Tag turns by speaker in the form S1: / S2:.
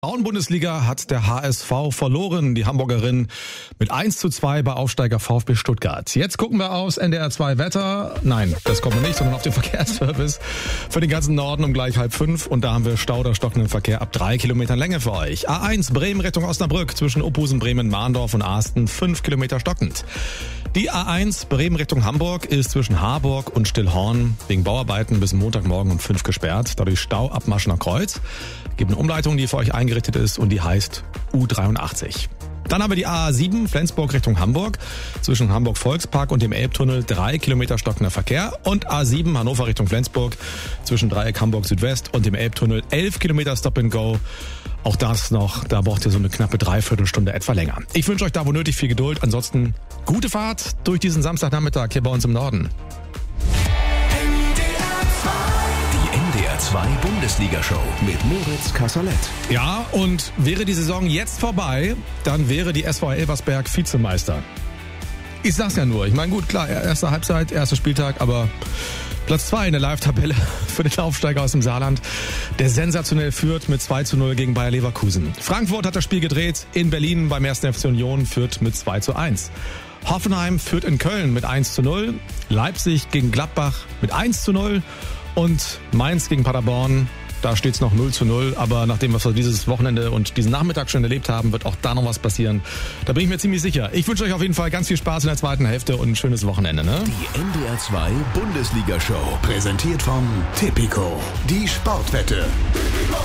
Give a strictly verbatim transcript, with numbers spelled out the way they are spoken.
S1: Frauen-Bundesliga hat der H S V verloren, die Hamburgerinnen mit eins zu zwei bei Aufsteiger VfB Stuttgart. Jetzt gucken wir aufs N D R zwei Wetter. Nein, das kommen wir nicht, sondern auf den Verkehrsservice für den ganzen Norden um gleich halb fünf. Und da haben wir Stau oder stockenden Verkehr ab drei Kilometern Länge für euch. A eins Bremen Richtung Osnabrück zwischen Opusen, Bremen, Mahndorf und Ahsten fünf Kilometer stockend. Die A eins Bremen Richtung Hamburg ist zwischen Harburg und Stillhorn wegen Bauarbeiten bis Montagmorgen um fünf gesperrt. Dadurch Stau ab Maschener Kreuz. Gibt eine Umleitung, die für euch eingerichtet ist und die heißt U dreiundachtzig. Dann haben wir die A sieben Flensburg Richtung Hamburg zwischen Hamburg Volkspark und dem Elbtunnel drei Kilometer stockender Verkehr und A sieben Hannover Richtung Flensburg zwischen Dreieck Hamburg Südwest und dem Elbtunnel elf Kilometer Stop and Go. Auch das noch, da braucht ihr so eine knappe Dreiviertelstunde etwa länger. Ich wünsche euch da wo nötig viel Geduld. Ansonsten gute Fahrt durch diesen Samstagnachmittag hier bei uns im Norden.
S2: D R zwei Bundesliga-Show mit Moritz Kasserlet.
S1: Ja, und wäre die Saison jetzt vorbei, dann wäre die S V Elversberg Vizemeister. Ich sag's ja nur, ich meine gut, klar, erste Halbzeit, erster Spieltag, aber Platz zwei in der Live-Tabelle für den Aufsteiger aus dem Saarland, der sensationell führt mit zwei zu null gegen Bayer Leverkusen. Frankfurt hat das Spiel gedreht, in Berlin beim ersten F C Union führt mit zwei zu eins. Hoffenheim führt in Köln mit eins zu null, Leipzig gegen Gladbach mit eins zu null und Mainz gegen Paderborn, da steht's noch null zu null, aber nachdem was wir dieses Wochenende und diesen Nachmittag schon erlebt haben, wird auch da noch was passieren. Da bin ich mir ziemlich sicher. Ich wünsche euch auf jeden Fall ganz viel Spaß in der zweiten Hälfte und ein schönes Wochenende. Ne?
S2: Die N D R zwei Bundesliga-Show, präsentiert von Tipico, die Sportwette.